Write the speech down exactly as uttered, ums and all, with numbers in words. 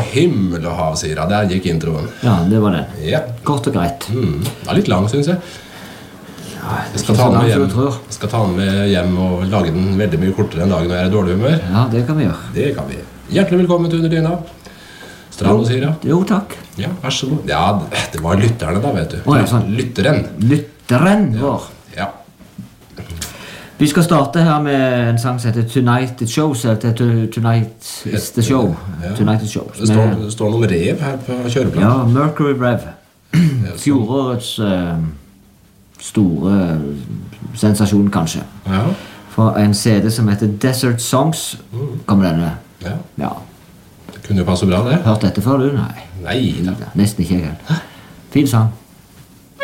himmel og hav, sier jeg. Der gikk introen. Ja, det var den. Ja. Kort og greit. Mm. Det var litt lang, synes jeg. Ja, jeg skal ta den med hjem. Jeg skal ta den med hjem og lage den veldig mye kortere en dag når jeg er i dårlig humør. Ja, det kan vi gjøre. Det kan vi. Hjertelig velkommen til Under dyna. Strand og sier ja. Jo, takk. Ja, vær så god. Ja, det var lytterne da, vet du. Å, ja, sånn. Lytteren. Lytteren vår. Ja. Vi skal starte her med en sang som heter Tonight It Shows, eller Tonight Is The Show. Ja. Tonight It Shows. Det står, det står noen rev her på kjøreplanen. Ja, Mercury Rev. Fjorårets uh, store sensasjon, kanskje. Ja. For en C D som heter Desert Songs, kommer denne. Ja. Ja. Det kunne jo passe bra, det. Hørt dette før, du? Nei. Nei da. Nesten ikke jeg. Fin sang.